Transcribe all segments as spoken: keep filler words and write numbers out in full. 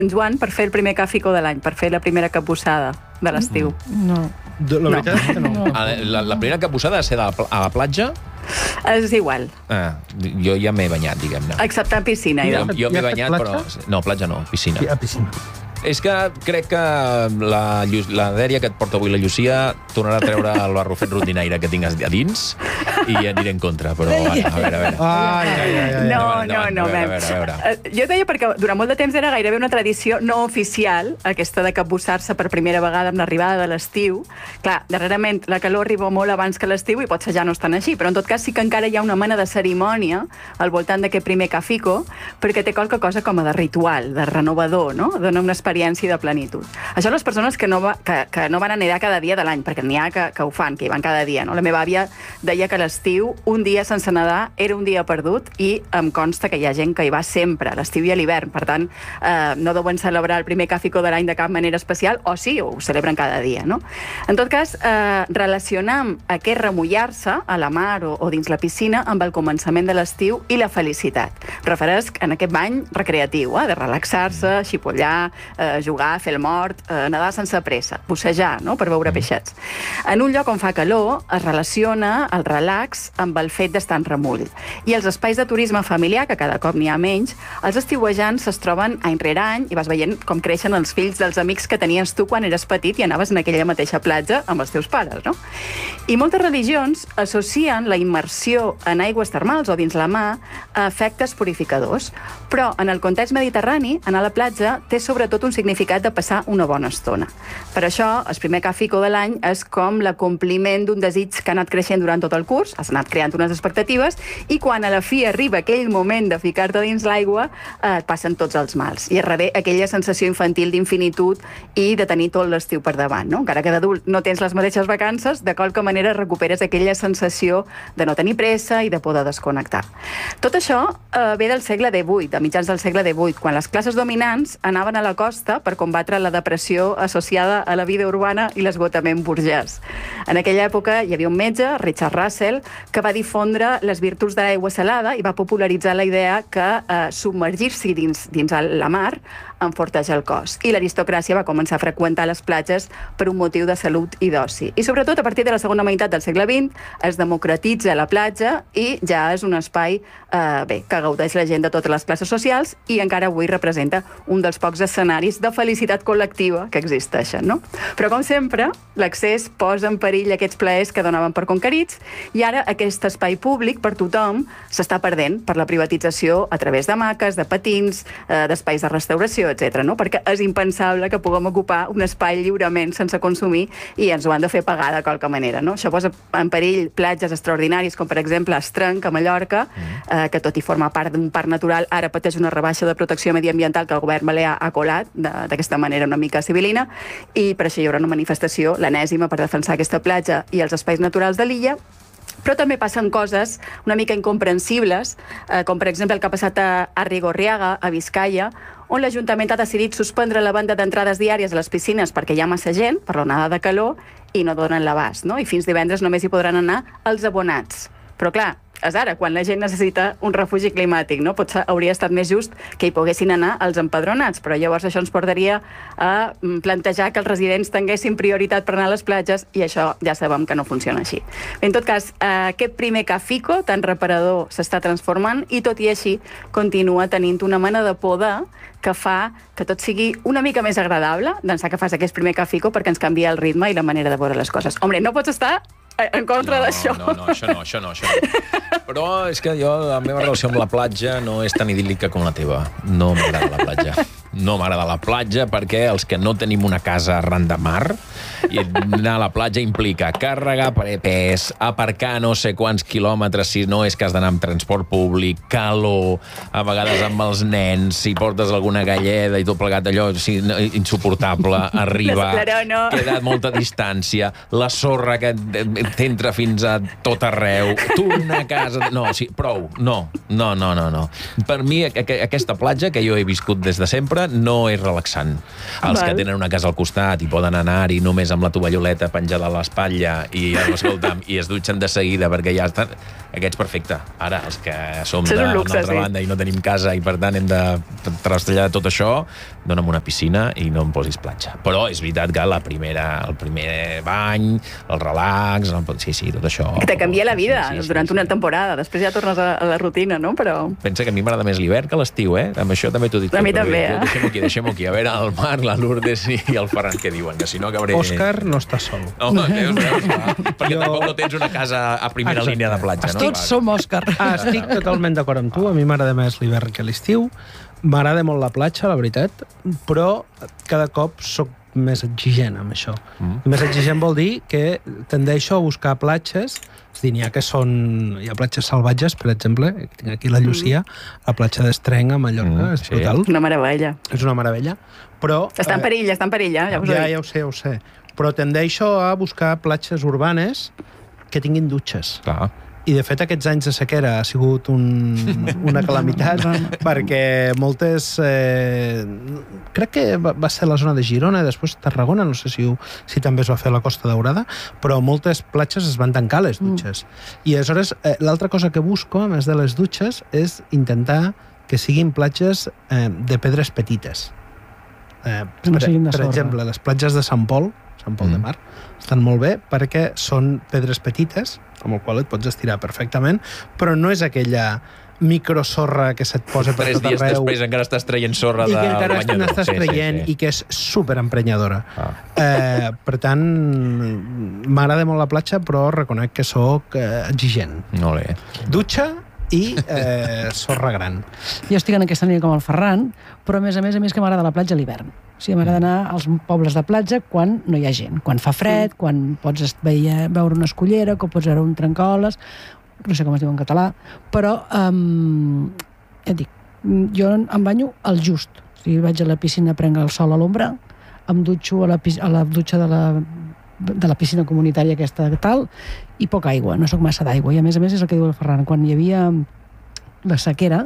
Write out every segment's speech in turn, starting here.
Joan, per fer el primer càfico de l'any, per fer la primera capbussada de l'estiu? No. La veritat és que no. La, la primera capbussada ha de ser a la, a la platja? És igual. Ah, jo ja m'he banyat, diguem-ne. Excepte en piscina. Jo, jo m'he banyat, però... No, platja no, piscina. Sí, a piscina. És que crec que la, la dèria que et porta avui la Llucia tornarà a treure el barrufet rondinaire que tingues a dins i ja aniré en contra, però a veure, a veure. A veure. Ai, ai, ai, ai. No, Endavant, no, endavant, no. a veure, a veure, a veure. Jo deia perquè durant molt de temps era gairebé una tradició no oficial, aquesta de capbussar-se per primera vegada amb l'arribada de l'estiu. Clar, darrerament la calor arriba molt abans que l'estiu i potser ja no estan així, però en tot cas sí que encara hi ha una mena de cerimònia al voltant d'aquest primer cafico, perquè té qualque cosa com a de ritual, de renovador, no? Dona una experiència de plenitud. Això les persones que no, va, que, que no van a nedar cada dia de l'any, perquè n'hi ha que, que ho fan, que hi van cada dia, no? La meva àvia deia que l'estiu, un dia sense nedar, era un dia perdut, i em consta que hi ha gent que hi va sempre, l'estiu i a l'hivern. Per tant, eh, no deuen celebrar el primer càfico de l'any de cap manera especial, o sí, o ho celebren cada dia, no? En tot cas, eh, relacionam aquest remullar-se a la mar o, o dins la piscina amb el començament de l'estiu i la felicitat. Referesc en aquest bany recreatiu, eh, de relaxar-se, xipollar, eh, jugar, fer el mort, eh, nedar sense pressa, bussejar, no?, per veure peixets. En un lloc on fa calor es relaciona el relax amb el fet d'estar en remull. I els espais de turisme familiar, que cada cop n'hi ha menys, els estiuejants es troben any rere any i vas veient com creixen els fills dels amics que tenies tu quan eres petit i anaves en aquella mateixa platja amb els teus pares, no? I moltes religions associen la immersió en aigües termals o dins la mar a efectes purificadors. Però en el context mediterrani, anar a la platja té sobretot un significat de passar una bona estona. Per això, el primer càfico de l'any és com l'acompliment d'un desig que ha anat creixent durant tot el curs, has anat creant unes expectatives, i quan a la fi arriba aquell moment de ficar-te dins l'aigua, eh, et passen tots els mals. I es revé aquella sensació infantil d'infinitud i de tenir tot l'estiu per davant, no? Encara que d'adult no tens les mateixes vacances, de qualque manera recuperes aquella sensació de no tenir pressa i de poder desconnectar. Tot això eh, ve del segle divuit, de mitjans del segle divuit, quan les classes dominants anaven a la costa per combatre la depressió associada a la vida urbana i l'esgotament burgès. En aquella època hi havia un metge, Richard Russell, que va difondre les virtuts de l'aigua salada i va popularitzar la idea que eh, submergir-s'hi dins, dins la mar enforteix el cos. I l'aristocràcia va començar a freqüentar les platges per un motiu de salut i d'oci. I sobretot a partir de la segona meitat del segle vint es democratitza la platja i ja és un espai eh, bé, que gaudeix la gent de totes les classes socials i encara avui representa un dels pocs escenaris de felicitat col·lectiva que existeixen, no? Però com sempre, l'accés posa en perill aquests plaers que donaven per conquerits i ara aquest espai públic per tothom s'està perdent per la privatització a través de maques, de patins, eh, d'espais de restauració, etcètera, no? Perquè és impensable que puguem ocupar un espai lliurement sense consumir i ens ho han de fer pagar de qualque manera, no? Això posa en perill platges extraordinaris com per exemple Estrenc a Mallorca, eh, que tot i formar part d'un parc natural ara pateix una rebaixa de protecció mediambiental que el govern balear ha colat d'aquesta manera una mica civilina, i per això hi haurà una manifestació, l'enèsima, per defensar aquesta platja i els espais naturals de l'illa. Però també passen coses una mica incomprensibles, eh, com per exemple el que ha passat a Arrigorriaga, a Vizcaya, on l'Ajuntament ha decidit suspendre la venda d'entrades diàries a les piscines perquè hi ha massa gent, per l'onada de calor, i no donen l'abast, no? I fins divendres només hi podran anar els abonats. Però clar, és ara, quan la gent necessita un refugi climàtic, no? Potser hauria estat més just que hi poguessin anar els empadronats, però llavors això ens portaria a plantejar que els residents tinguessin prioritat per anar a les platges i això ja sabem que no funciona així. En tot cas, aquest primer càfico tan reparador s'està transformant i tot i així continua tenint una mena de poder que fa que tot sigui una mica més agradable d'ençà que fas aquest primer càfico perquè ens canvia el ritme i la manera de veure les coses. Hombre, no pots estar en contra no, d'això. No, no, això no, això no, això no. Però és que jo, la meva relació amb la platja no és tan idíl·lica com la teva. No m'agrada la platja. No m'agrada la platja perquè els que no tenim una casa arran de mar, i anar a la platja implica carregar pes, aparcar no sé quants quilòmetres si no és que has d'anar amb transport públic, calor, a vegades amb els nens, si portes alguna galleda i tot plegat allò, sí, insuportable, arriba, no. queda a molta distància, la sorra que t'entra fins a tot arreu, tu una casa... No, sí, prou, no, no, no, no, no. Per mi, aquesta platja, que jo he viscut des de sempre, no és relaxant. Els Val. que tenen una casa al costat i poden anar-hi només amb la tovalloleta penjada a l'espatlla i, escolta'm, i es dutxen de seguida perquè ja estan... Aquests, perfecte. Ara, els que som Això és de un luxe, l'altra sí. banda i no tenim casa i, per tant, hem de traslladar tot això, dona'm una piscina i no em posis platja. Però és veritat que la primera, el primer bany, el relax, el, sí, sí, tot això... Que te canvia la vida sí, sí, durant sí, una sí. temporada. Després ja tornes a, a la rutina, no? Però... Pensa que a mi m'agrada més l'hivern que l'estiu, eh? Amb això també t'ho dic. A mi però també, bé, eh? Deixem-ho aquí, deixem-ho aquí. A veure el Marc, la Lourdes i el Ferran què diuen, que si no acabaré... Òscar no està sol. No, veus, veus, va. Perquè Jo- tampoc no tens una casa a primera Exacte. línia de platja, no? Tots som Òscar. Ah, estic totalment d'acord amb tu. A mi m'agrada més l'hivern que l'estiu. M'agrada molt la platja, la veritat, però cada cop sóc més exigent amb això. Mm. Més exigent vol dir que tendeixo a buscar platges, és a dir, n'hi ha que són... Hi ha platges salvatges, per exemple, tinc aquí la Llucia, la platja d'Estrenc a Mallorca, Mm, és sí. brutal, Una meravella. és una meravella, però... Està en perill, està en perill, ja, ja us ho ja, dic. ja ho sé, ja ho sé. Però tendeixo a buscar platges urbanes que tinguin dutxes. Clar. I, de fet, aquests anys de sequera ha sigut un, una calamitat perquè moltes... Eh, crec que va, va ser la zona de Girona, després Tarragona, no sé si, ho, si també es va fer a la Costa Daurada, però moltes platges es van tancar, les dutxes. Mm. I, aleshores, eh, l'altra cosa que busco, a més de les dutxes, és intentar que siguin platges eh, de pedres petites. Eh, Que no per, siguin de per sorra. exemple, les platges de Sant Pol, Sant Pol Mm. de Mar, estan molt bé perquè són pedres petites, amb el qual et pots estirar perfectament, però no és aquella microsorra que se't posa per Tres tot dies arreu després encara estàs traient sorra i del que encara banyador. n'estàs Sí, sí, traient sí. i que és superemprenyadora. Ah. Eh, per tant, m'agrada molt la platja, però reconec que sóc eh, exigent. Molt bé. Dutxa i eh, sorra gran. Jo estic en aquesta línia com el Ferran, però a més a més a més que m'agrada la platja a l'hivern. O sigui, m'agrada anar als pobles de platja quan no hi ha gent, quan fa fred, quan pots veure, veure una escullera, quan pots veure un trencoles, no sé com es diu en català, però, um, ja et dic, jo em banyo al just. O sigui, vaig a la piscina, prenc el sol a l'ombra, em dutxo a la, a la dutxa de la, de la piscina comunitària aquesta tal, i poca aigua, no sóc massa d'aigua. I a més a més és el que diu el Ferran, quan hi havia la sequera,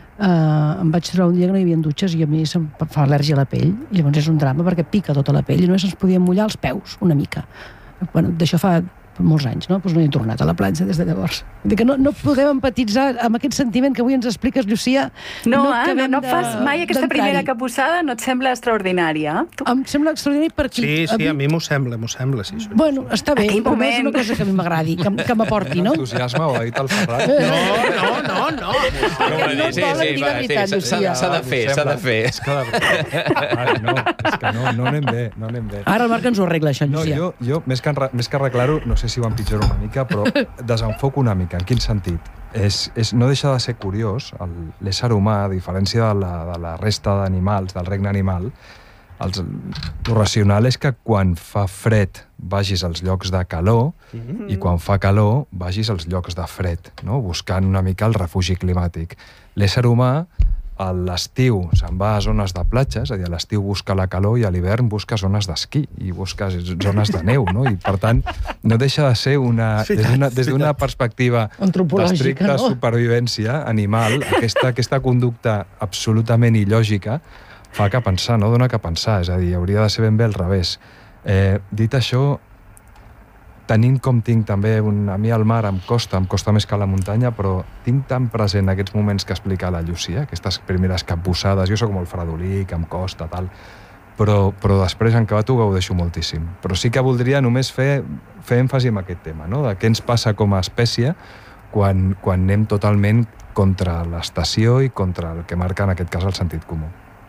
eh, em vaig trobar un dia que no hi havia dutxes i a mi se'm fa al·lèrgia a la pell, i llavors és un drama perquè pica tota la pell i només ens podíem mullar els peus una mica. Bueno, d'això fa molts anys, no? Pues no he tornat a la platja des de llavors. Vull dir que no, no podem empatitzar amb aquest sentiment que avui ens expliques, Llucia. No, no, eh? acabem no, no de- fas mai aquesta d'entrar-hi. primera capussada, no et sembla extraordinària? Tu... Em sembla extraordinari perquè... Sí, sí, a mi m'ho sembla, m'ho sembla. Sí, sí. Bueno, està bé, Aquell però no és moment. una cosa que a mi m'agradi, que, que m'aporti, no? Entusiasme, ho ha dit el Ferran. No, no, no, no. no Sí, volen sí, dir va, la sí, veritat, s'ha- Llucia. s'ha de fer, s'ha de fer. És que de veritat. Ara, no, és que no, no anem bé, no anem bé. Ara el Marc ens ho arregla, això, No, Llucia. jo, jo més, que, enra- més que arreglar-ho, no sé si ho empitjoro una mica, però desenfoco una mica. En quin sentit? És, és, no deixa de ser curiós, el- l'ésser humà, a diferència de la, de la resta d'animals, del regne animal, els, el racional és que quan fa fred vagis als llocs de calor mm-hmm. i quan fa calor vagis als llocs de fred, no? Buscant una mica el refugi climàtic. L'ésser humà a l'estiu se'n va a zones de platja, és a dir, a l'estiu busca la calor i a l'hivern busca zones d'esquí i busca zones de neu, no? I, per tant, no deixa de ser una... Des d'una des d'una perspectiva Antropològica, d'estricta no? supervivència animal, aquesta, aquesta conducta absolutament il·lògica fa que pensar, no dona que pensar, és a dir, hauria de ser ben bé al revés. Eh, dit això, tenint com tinc també, un, a mi el mar em costa, em costa més que la muntanya, però tinc tan present aquests moments que explica la Llucia, aquestes primeres capbussades, jo sóc molt fredolí, que em costa, tal, però, però després en acabat ho gaudeixo moltíssim. Però sí que voldria només fer, fer èmfasi en aquest tema, no? De què ens passa com a espècie quan, quan anem totalment contra l'estació i contra el que marca en aquest cas el sentit comú.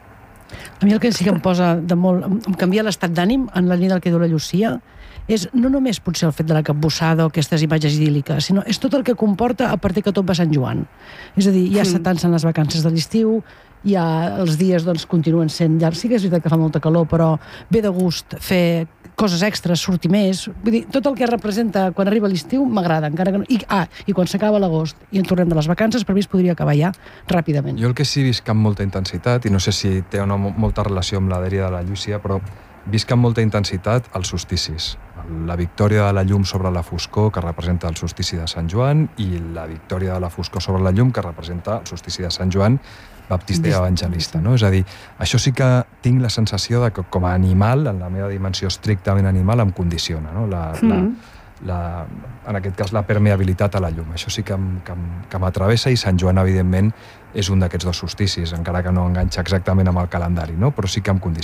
A mi el que sí que em posa de molt... em canvia l'estat d'ànim en la línia del que diu la Llucia és no només potser el fet de la capbussada o aquestes imatges idíl·liques, sinó és tot el que comporta a partir que tot va a Sant Joan. És a dir, ja mm. s'atancen les vacances de l'estiu, ja els dies doncs, continuen sent llargs. Sí que és veritat que fa molta calor, però ve de gust fer coses extres, sortir més. Vull dir, tot el que representa quan arriba l'estiu m'agrada, encara que no... I, ah, i quan s'acaba l'agost i en tornem de les vacances, per mi es podria acabar ja ràpidament. Jo el que sí visc amb molta intensitat, i no sé si té una molta relació amb la dèria de la Llucia, però visc amb molta intensitat els solsticis. La victòria de la llum sobre la foscor, que representa el solstici de Sant Joan, i la victòria de la foscor sobre la llum, que representa el solstici de Sant Joan, baptista i evangelista, no? És a dir, això sí que tinc la sensació de que com a animal, en la meva dimensió estrictament animal, em condiciona, no? La, mm. la, la, en aquest cas, la permeabilitat a la llum. Això sí que, em- que, em- que m'atravessa, i Sant Joan, evidentment, és un d'aquests dos solsticis, encara que no enganxa exactament amb el calendari, no? Però sí que em condiciona.